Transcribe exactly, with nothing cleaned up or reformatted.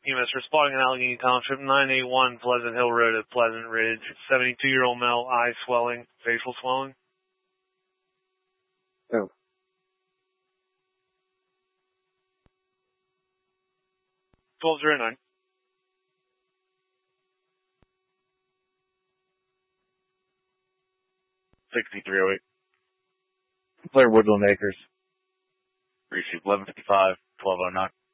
E M S responding in Allegheny Township, nine eighty-one Pleasant Hill Road at Pleasant Ridge. seventy-two-year-old male, eye swelling, facial swelling. Oh. twelve oh nine. sixty-three oh eight. Blair Woodland Acres. Receive eleven fifty-five, twelve oh nine.